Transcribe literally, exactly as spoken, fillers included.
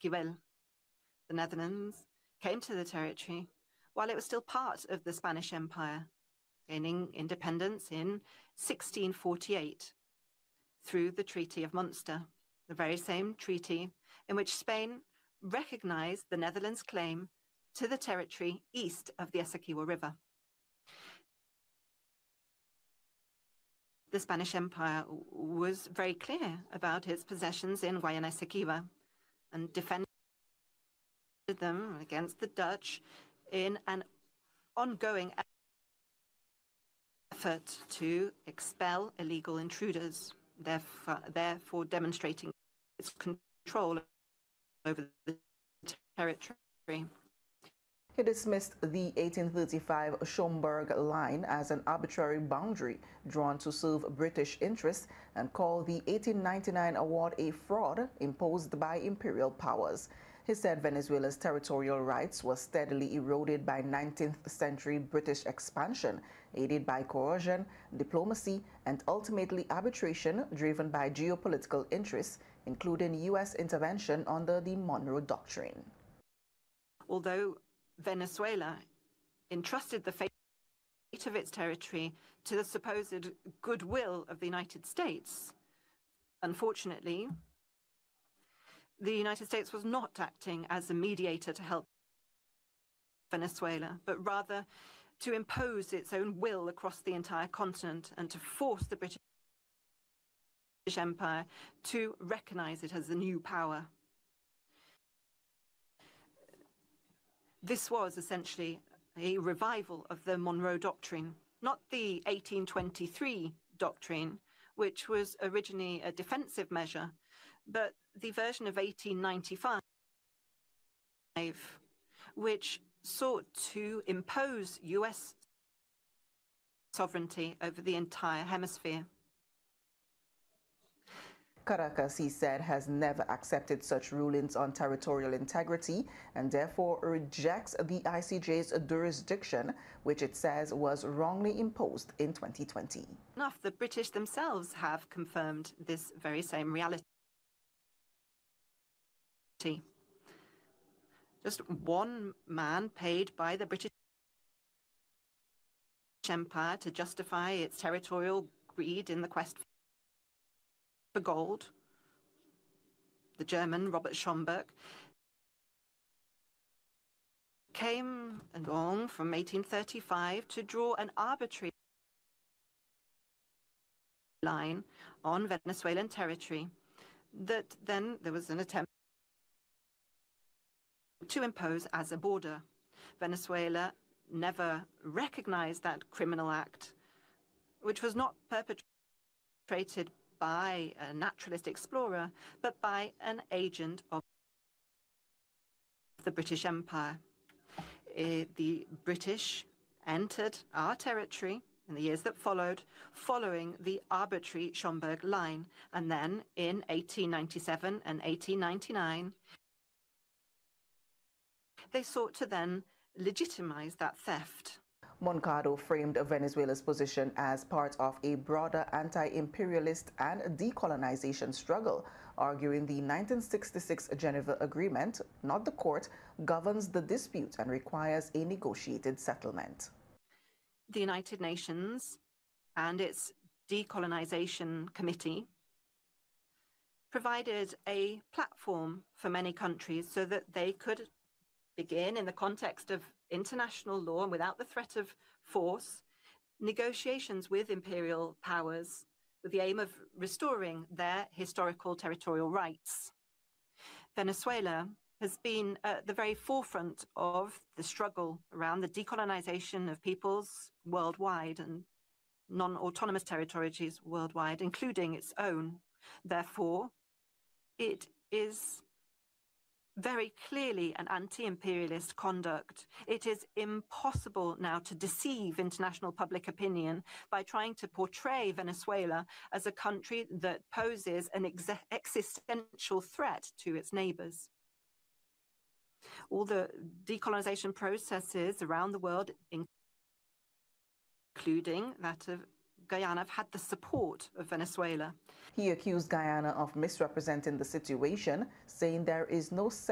Esquivel. The Netherlands came to the territory while it was still part of the Spanish Empire, gaining independence in sixteen forty-eight through the Treaty of Munster, the very same treaty in which Spain recognized the Netherlands' claim to the territory east of the Essequibo River. The Spanish Empire was very clear about its possessions in Guayana Esequiba and defended them against the Dutch in an ongoing effort to expel illegal intruders, therefore, therefore demonstrating its control over the territory. He dismissed the eighteen thirty-five Schomberg Line as an arbitrary boundary drawn to serve British interests and called the eighteen ninety-nine award a fraud imposed by imperial powers. He said Venezuela's territorial rights were steadily eroded by nineteenth century British expansion, aided by coercion, diplomacy, and ultimately arbitration driven by geopolitical interests, including U S intervention under the Monroe Doctrine. Although Venezuela entrusted the fate of its territory to the supposed goodwill of the United States, unfortunately, the United States was not acting as a mediator to help Venezuela, but rather to impose its own will across the entire continent and to force the British Empire to recognize it as a new power. This was essentially a revival of the Monroe Doctrine, not the eighteen twenty-three Doctrine, which was originally a defensive measure, but the version of eighteen ninety-five, which sought to impose U S sovereignty over the entire hemisphere. Caracas, he said, has never accepted such rulings on territorial integrity and therefore rejects the I C J's jurisdiction, which it says was wrongly imposed in twenty twenty. Enough, the British themselves have confirmed this very same reality. Just one man paid by the British Empire to justify its territorial greed in the quest for gold, the German Robert Schomburg, came along from eighteen thirty-five to draw an arbitrary line on Venezuelan territory that then there was an attempt to impose as a border. Venezuela never recognized that criminal act, which was not perpetrated by a naturalist explorer, but by an agent of the British Empire. Uh, the British entered our territory in the years that followed, following the arbitrary Schomburg Line, and then in eighteen ninety-seven and eighteen ninety-nine, they sought to then legitimize that theft. Moncada framed Venezuela's position as part of a broader anti-imperialist and decolonization struggle, arguing the nineteen sixty-six Geneva Agreement, not the court, governs the dispute and requires a negotiated settlement. The United Nations and its Decolonization Committee provided a platform for many countries so that they could begin, in the context of international law and without the threat of force, negotiations with imperial powers with the aim of restoring their historical territorial rights. Venezuela has been at the very forefront of the struggle around the decolonization of peoples worldwide and non-autonomous territories worldwide, including its own. Therefore, it is very clearly an anti-imperialist conduct. It is impossible now to deceive international public opinion by trying to portray Venezuela as a country that poses an ex existential threat to its neighbors. All the decolonization processes around the world, including that of Guyana, have had the support of Venezuela. He accused Guyana of misrepresenting the situation, saying there is no